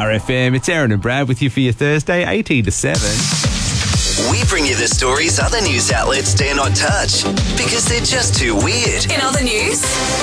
Power FM. It's Aaron and Brad with you for your Thursday, 18 to 7. We bring you the stories other news outlets dare not touch because they're just too weird. In other news,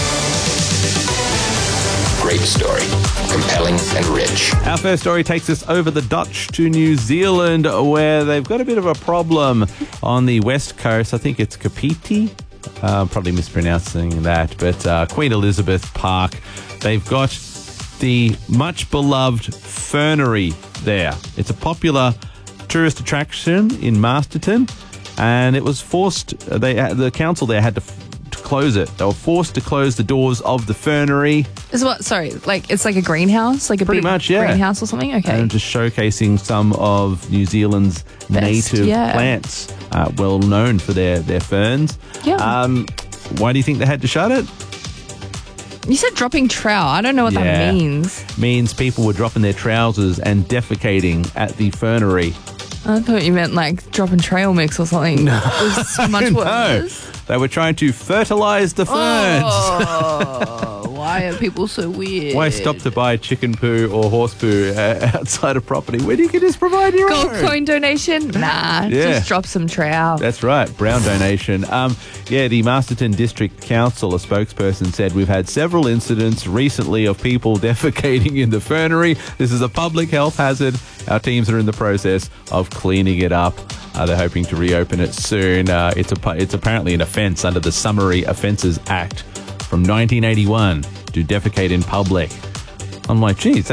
Great story. Compelling and rich. Our first story takes us over the Dutch to New Zealand, where they've got a bit of a problem on the west coast. I think it's Kapiti. Probably mispronouncing that, but Queen Elizabeth Park. They've got the much beloved fernery there. It's a popular tourist attraction in Masterton, and it was forced. The council there had to close it. They were forced to close the doors of the fernery. Is what? Sorry, it's like a greenhouse, like a Pretty big much, yeah. greenhouse or something. Okay, And just showcasing some of New Zealand's native plants, well known for their ferns. Yeah. Why do you think they had to shut it? You said dropping trowel. I don't know what that means. Means people were dropping their trousers and defecating at the fernery. I thought you meant like dropping trail mix or something. No, it was much worse. They were trying to fertilise the ferns. Oh, why are people so weird? Why stop to buy chicken poo or horse poo outside of property when you can just provide your Gold own? coin donation? Nah, just drop some trowel. That's right, brown donation. The Masterton District Council, a spokesperson, said we've had several incidents recently of people defecating in the fernery. This is a public health hazard. Our teams are in the process of cleaning it up. They're hoping to reopen it soon. It's apparently an offence under the Summary Offences Act from 1981 to defecate in public. I'm like, geez,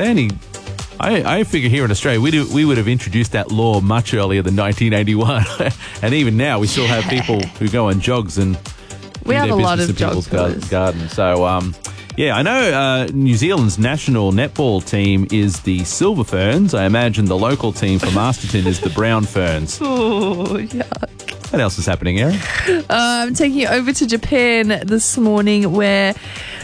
I figure here in Australia we would have introduced that law much earlier than 1981, and even now we still have people who go on jogs and we have a lot of jogs gardens. So I know New Zealand's national netball team is the Silver Ferns. I imagine the local team for Masterton is the Brown Ferns. Oh, yuck. What else is happening, Erin? I'm taking you over to Japan this morning, where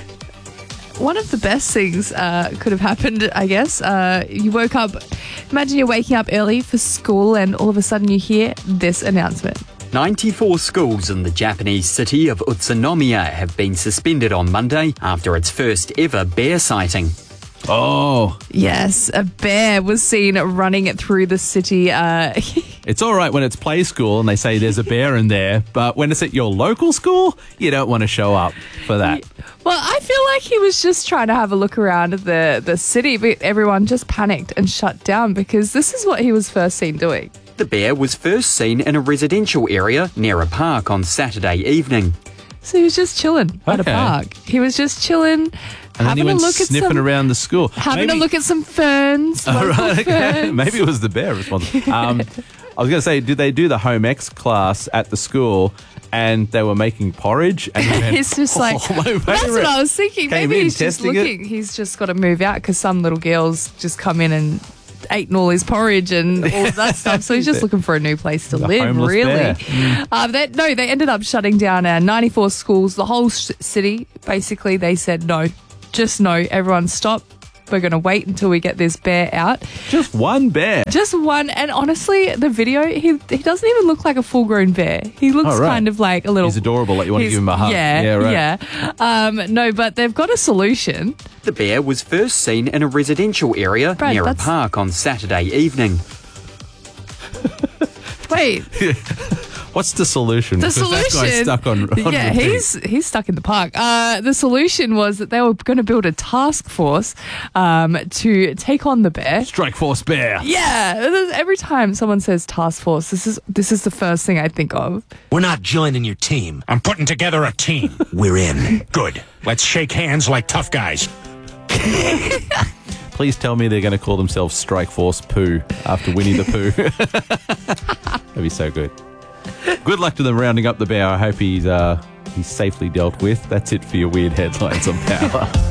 one of the best things could have happened, I guess. You woke up, imagine you're waking up early for school and all of a sudden you hear this announcement. 94 schools in the Japanese city of Utsunomiya have been suspended on Monday after its first ever bear sighting. Oh. Yes, a bear was seen running through the city. It's all right when it's play school and they say there's a bear in there, but when it's at your local school, you don't want to show up for that. Well, I feel like he was just trying to have a look around the city, but everyone just panicked and shut down because this is what he was first seen doing. The bear was first seen in a residential area near a park on Saturday evening. So he was just chilling at a park. He was just chilling, and having then he a went look sniffing around the school. Having a look at some ferns. Ferns. Maybe it was the bear responsible. I was going to say, did they do the home ec class at the school and they were making porridge? And he went, he's just like, that's what I was thinking. Maybe he's just looking. He's just got to move out because some little girls just come in and eaten all his porridge and all of that stuff. So he's just looking for a new place to live, really. They ended up shutting down 94 schools, the whole city. Basically, they said no. Just no. Everyone stop. We're going to wait until we get this bear out. Just one bear? Just one. And honestly, the video, he doesn't even look like a full-grown bear. He looks kind of like a little... He's adorable, like you want to give him a hug. No, but they've got a solution. The bear was first seen in a residential area near a park on Saturday evening. Wait. What's the solution? The solution, that guy's stuck on yeah, he's stuck in the park. The solution was that they were going to build a task force to take on the bear. Strike Force Bear. Yeah, every time someone says task force, this is the first thing I think of. We're not joining your team. I'm putting together a team. We're in. Good. Let's shake hands like tough guys. Please tell me they're going to call themselves Strike Force Pooh after Winnie the Pooh. That'd be so good. Good luck to them rounding up the bear. I hope he's safely dealt with. That's it for your weird headlines on Power.